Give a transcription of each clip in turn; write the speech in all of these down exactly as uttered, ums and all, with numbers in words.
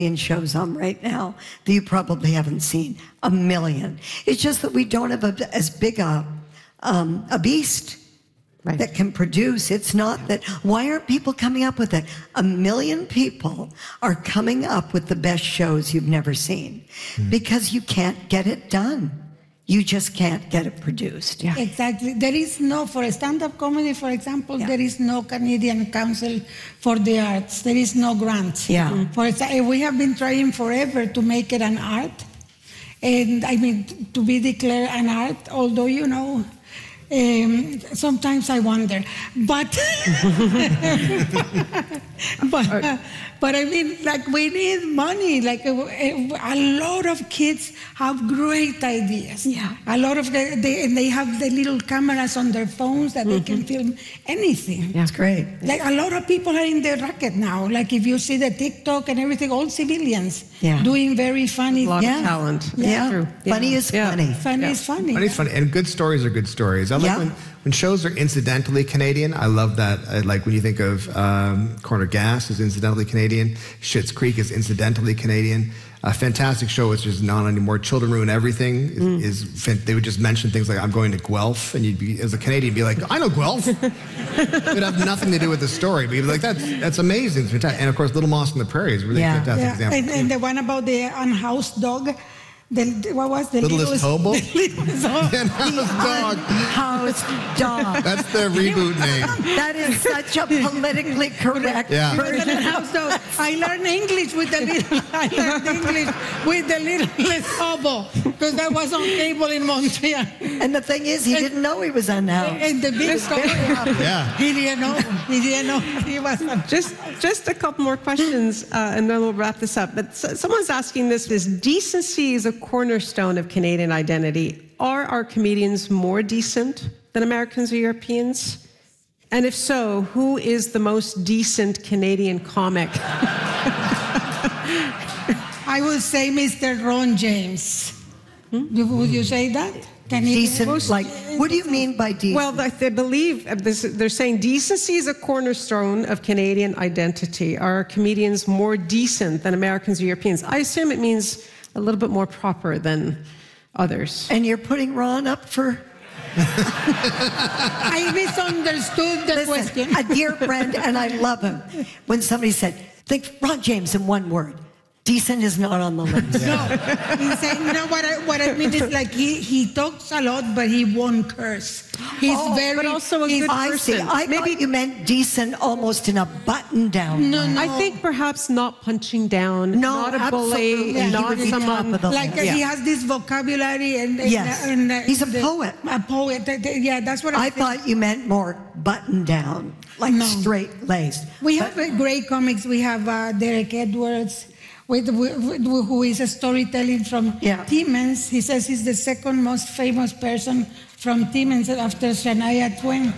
in shows on right now that you probably haven't seen. A million. It's just that we don't have a, as big a, um, a beast right. that can produce. It's not yeah. that, why aren't people coming up with it? A million people are coming up with the best shows you've never seen mm. because you can't get it done. You just can't get it produced. Yeah. Exactly. There is no, for a stand-up comedy, for example, yeah. there is no Canadian Council for the Arts. There is no grant. Yeah. For example, we have been trying forever to make it an art. And I mean, to be declared an art, although, you know, um, sometimes I wonder. But, but, but I mean, like, we need money. Like, a, a lot of kids have great ideas. Yeah. A lot of the, they, and they have the little cameras on their phones that mm-hmm. they can film anything. That's great. Like, a lot of people are in the racket now. Like, if you see the TikTok and everything, all civilians yeah. doing very funny. A lot yeah. of talent. Yeah. yeah. True. Funny yeah. is yeah. funny. Funny yeah. is funny. Funny is funny. And good stories are good stories. I like yeah. when, when shows are incidentally Canadian. I love that. I like when you think of um, Corner Gas is incidentally Canadian. Schitt's Creek is incidentally Canadian. A fantastic show which is not anymore. Children Ruin Everything is, mm. is they would just mention things like, I'm going to Guelph, and you'd be, as a Canadian, be like, I know Guelph. It would have nothing to do with the story, but you'd be like, that's that's amazing. It's fantastic. And of course, Little Mosque on the Prairie is a really yeah. fantastic yeah. example. And, and the one about the unhoused dog. The, what was the Littlest Hobo? The littlest dog. The unhoused dog. Unhoused dog. That's the reboot name. That is such a politically correct yeah. version. Unhoused dog. I learned English with the little. I learned English with the littlest hobo because that was on cable in Montreal. And the thing is, he and, didn't know he was unhoused. And the big story. Yeah. He didn't know. He didn't know he was. Just, just a couple more questions, uh, and then we'll wrap this up. But so, someone's asking this: Is decency is a cornerstone of Canadian identity? Are our comedians more decent than Americans or Europeans? And if so, who is the most decent Canadian comic? I would say Mister Ron James. Hmm? Would you say that? Can decent, most, like, what do you mean by decent? Well, they believe, they're saying decency is a cornerstone of Canadian identity. Are comedians more decent than Americans or Europeans? I assume it means a little bit more proper than others. And you're putting Ron up for... I misunderstood the Listen, question. A dear friend, and I love him. When somebody said, think Ron James in one word. Decent is not on the list. No, he's saying, you know what I, what I mean is like he, he talks a lot, but he won't curse. He's oh, very, but also a good I person. See. I Maybe thought you meant decent almost in a button-down. No, no. I think perhaps not punching down, no, not a bully, yeah, not someone like uh, yeah. he has this vocabulary and, and yes, and, uh, he's a the, poet. A poet. Yeah, that's what I, I thought you meant more button-down, like no. straight-laced. We but, have uh, great comics. We have uh, Derek Edwards. With, with, who is a storytelling from yeah. Timmins. He says he's the second most famous person from Timmins after Shania Twain.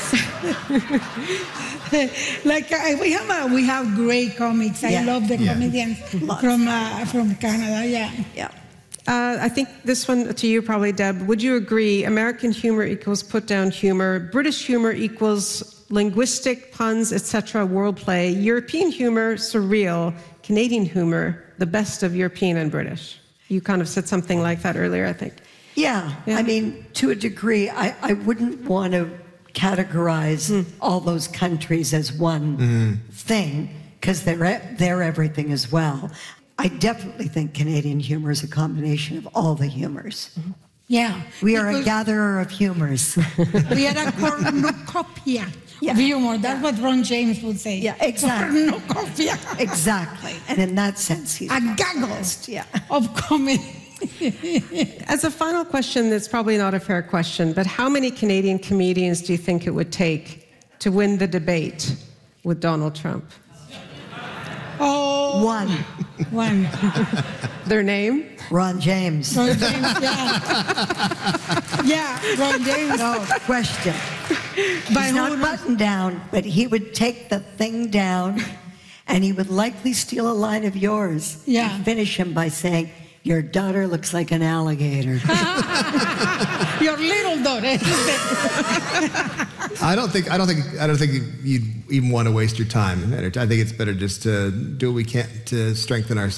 like uh, we have a, we have great comics. I yeah. love the yeah. comedians from uh, from Canada. Yeah. Yeah. Uh, I think this one to you probably, Deb. Would you agree American humor equals put-down humor, British humor equals linguistic puns, et cetera, wordplay, European humor, surreal, Canadian humor, the best of European and British? You kind of said something like that earlier, I think. Yeah, yeah. I mean, to a degree, I, I wouldn't want to categorize mm. all those countries as one mm. thing, because they're, they're everything as well. I definitely think Canadian humor is a combination of all the humors. Mm-hmm. Yeah. We are a gatherer of humors. We are a cornucopia yeah. of humor. That's yeah. what Ron James would say. Yeah, exactly. Cornucopia. Exactly. And in that sense, he's a gaggle yeah. of comedy. As a final question, that's probably not a fair question, but how many Canadian comedians do you think it would take to win the debate with Donald Trump? Oh, one. One. Their name? Ron James. Ron James, yeah. Yeah, Ron James. No question. By He's not buttoned down, but he would take the thing down and he would likely steal a line of yours yeah. and finish him by saying, Your daughter looks like an alligator. Your little daughter. I don't think I don't think I don't think you'd even want to waste your time. I think it's better just to do what we can to strengthen our